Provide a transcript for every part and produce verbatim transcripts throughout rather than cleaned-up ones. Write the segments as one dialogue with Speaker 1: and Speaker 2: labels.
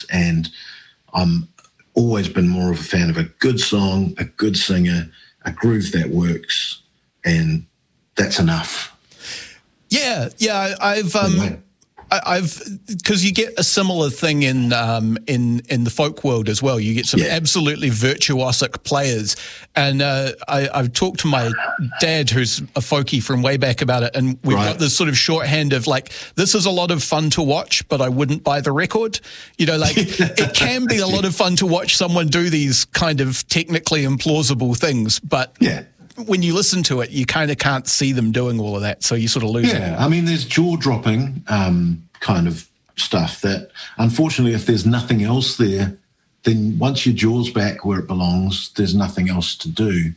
Speaker 1: and I'm always been more of a fan of a good song, a good singer, a groove that works, and that's enough.
Speaker 2: Yeah, yeah, I've um,
Speaker 1: Yeah.
Speaker 2: I, I've because you get a similar thing in um, in in the folk world as well. You get some
Speaker 1: Yeah.
Speaker 2: absolutely virtuosic players, and uh, I, I've talked to my dad, who's a folkie from way back, about it, and we've
Speaker 1: Right.
Speaker 2: got this sort of shorthand of like, this is a lot of fun to watch, but I wouldn't buy the record. You know, like it can be a lot of fun to watch someone do these kind of technically implausible things, but
Speaker 1: Yeah.
Speaker 2: when you listen to it, you kind of can't see them doing all of that, so you sort of lose it.
Speaker 1: Yeah, I mean, there's jaw-dropping um, kind of stuff that, unfortunately, if there's nothing else there, then once your jaw's back where it belongs, there's nothing else to do.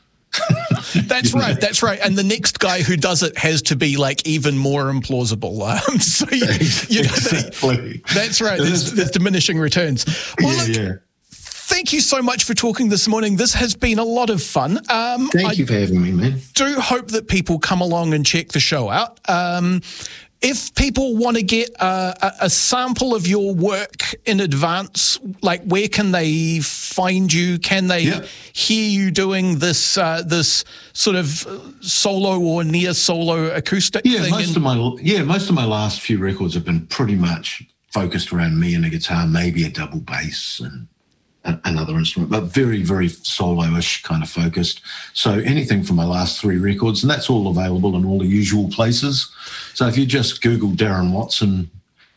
Speaker 2: That's
Speaker 1: You
Speaker 2: right,
Speaker 1: know?
Speaker 2: that's right. And the next guy who does it has to be like even more implausible. Um, so you, you know,
Speaker 1: Exactly.
Speaker 2: that's right.
Speaker 1: It
Speaker 2: There's,
Speaker 1: is-
Speaker 2: there's diminishing returns. Well,
Speaker 1: Yeah,
Speaker 2: look,
Speaker 1: yeah.
Speaker 2: thank you so much for talking this morning. This has been a lot of fun. Um,
Speaker 1: Thank
Speaker 2: I
Speaker 1: you for having me, man.
Speaker 2: do hope that people come along and check the show out. Um, if people want to get uh, a, a sample of your work in advance, like where can they find you? Can they
Speaker 1: Yeah.
Speaker 2: hear you doing this uh, this sort of uh, solo or near solo acoustic
Speaker 1: Yeah,
Speaker 2: thing?
Speaker 1: most
Speaker 2: And-
Speaker 1: of my yeah, most of my last few records have been pretty much focused around me and a guitar, maybe a double bass and a- another instrument, but very, very solo-ish kind of focused. So anything from my last three records, and that's all available in all the usual places. So if you just Google Darren Watson,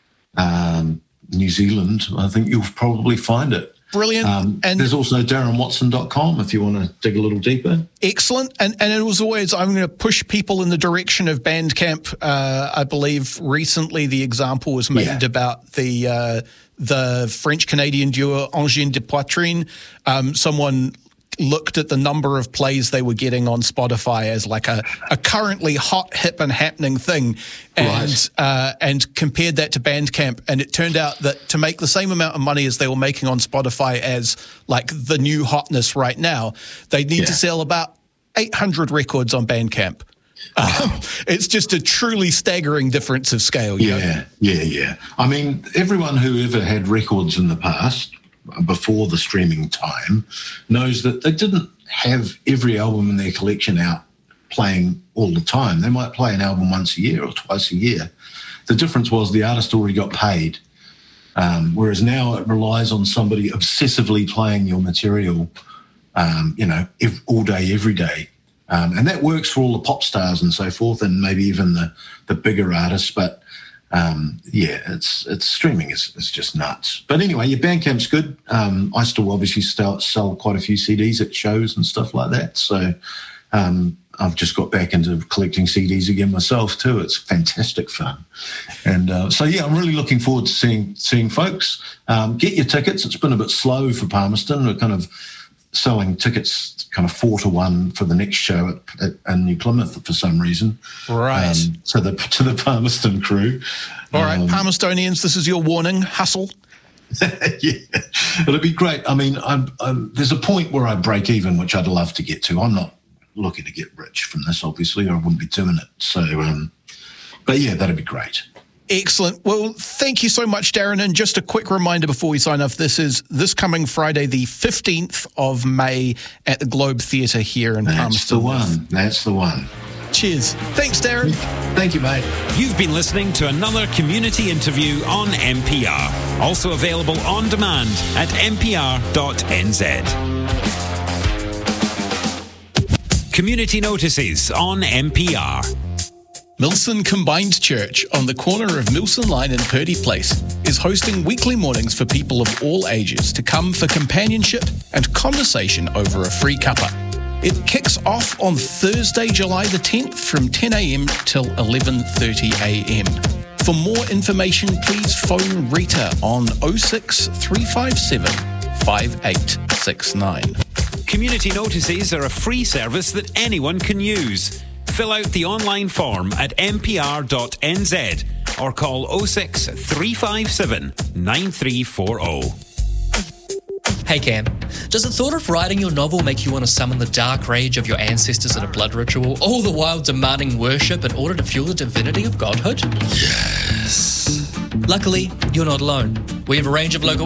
Speaker 1: um, New Zealand, I think you'll probably find it.
Speaker 2: Brilliant.
Speaker 1: Um,
Speaker 2: And-
Speaker 1: there's also darren watson dot com if you want to dig a little deeper.
Speaker 2: Excellent. And and it was always, I'm going to push people in the direction of Bandcamp. Uh, I believe recently the example was made
Speaker 1: Yeah.
Speaker 2: about the uh, the French-Canadian duo Angine de Poitrine. Um, someone looked at the number of plays they were getting on Spotify as like a, a currently hot, hip and happening thing, and
Speaker 1: Right.
Speaker 2: uh, and compared that to Bandcamp, and it turned out that to make the same amount of money as they were making on Spotify as like the new hotness right now, they need to
Speaker 1: Yeah.
Speaker 2: sell about eight hundred records on Bandcamp. Um, it's just a truly staggering difference of scale. You know?
Speaker 1: Yeah, yeah, yeah. I mean, everyone who ever had records in the past, before the streaming time, knows that they didn't have every album in their collection out playing all the time. They might play an album once a year or twice a year. The difference was the artist already got paid, um, whereas now it relies on somebody obsessively playing your material, um, you know, ev- all day, every day. Um, and that works for all the pop stars and so forth, and maybe even the, the bigger artists. But um, yeah, it's it's streaming is it's just nuts. But anyway, your Bandcamp's good. Um, I still obviously still sell quite a few C Ds at shows and stuff like that. So um, I've just got back into collecting C Ds again myself too. It's fantastic fun. And uh, so yeah, I'm really looking forward to seeing seeing folks. Um, get your tickets. It's been a bit slow for Palmerston. We're kind of selling tickets kind of four to one for the next show at, at, at New Plymouth for some reason.
Speaker 2: Right.
Speaker 1: Um, to the to the Palmerston crew.
Speaker 2: All right,
Speaker 1: Um,
Speaker 2: Palmerstonians, this is your warning. Hustle.
Speaker 1: yeah, it'll be great. I mean, I'm, I'm, there's a point where I break even, which I'd love to get to. I'm not looking to get rich from this, obviously, or I wouldn't be doing it. So, um, but yeah, that'd be great.
Speaker 2: Excellent. Well, thank you so much, Darren. And just a quick reminder before we sign off, this is this coming Friday, the fifteenth of May at the Globe Theatre here in
Speaker 1: That's
Speaker 2: Palmerston.
Speaker 1: the one. That's the one.
Speaker 2: Cheers. Thanks, Darren.
Speaker 1: Thank you, mate.
Speaker 3: You've been listening to another community interview on N P R. Also available on demand at n p r dot n z. Community notices on N P R.
Speaker 2: Milson Combined Church on the corner of Milson Line and Purdy Place is hosting weekly mornings for people of all ages to come for companionship and conversation over a free cuppa. It kicks off on Thursday, July the tenth from ten a.m. till eleven thirty a.m. For more information, please phone Rita on oh six, three five seven, five eight six nine.
Speaker 3: Community notices are a free service that anyone can use. Fill out the online form at n p r dot n z or call oh six, three five seven, nine three four oh.
Speaker 4: Hey Cam, does the thought of writing your novel make you want to summon the dark rage of your ancestors in a blood ritual, all the while demanding worship in order to fuel the divinity of godhood? Yes. Luckily, you're not alone. We have a range of local